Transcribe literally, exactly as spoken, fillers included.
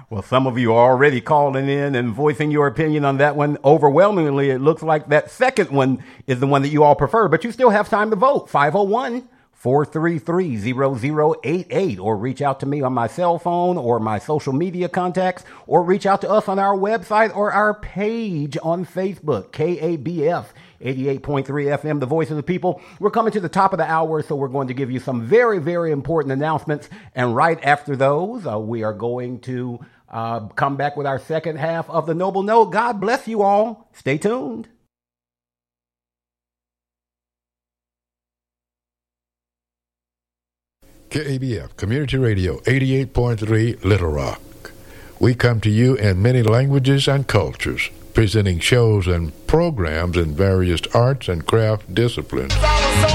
Well, some of you are already calling in and voicing your opinion on that one. Overwhelmingly, it looks like that second one is the one that you all prefer, but you still have time to vote. five oh one, four three three, zero zero eight eight, or reach out to me on my cell phone or my social media contacts, or reach out to us on our website or our page on Facebook, K A B F eighty-eight point three F M, the voice of the people. We're coming to the top of the hour, so we're going to give you some very, very important announcements. And right after those, uh, we are going to uh, come back with our second half of the Noble Note. God bless you all. Stay tuned. K A B F Community Radio, eighty-eight point three Little Rock. We come to you in many languages and cultures, presenting shows and programs in various arts and craft disciplines.